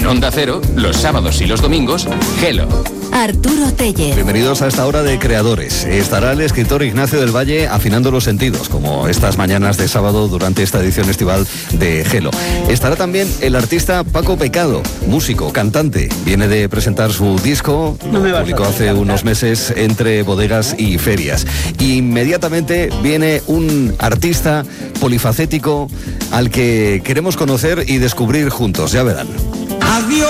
En Onda Cero, los sábados y los domingos, Gelo. Arturo Tellez. Bienvenidos a esta hora de Creadores. Estará el escritor Ignacio del Valle afinando los sentidos, como estas mañanas de sábado durante esta edición estival de Gelo. Estará también el artista Paco Pecado, músico, cantante. Viene de presentar su disco, lo publicó hace unos meses Entre Bodegas y Ferias. Inmediatamente viene un artista polifacético al que queremos conocer y descubrir juntos, ya verán. Adiós.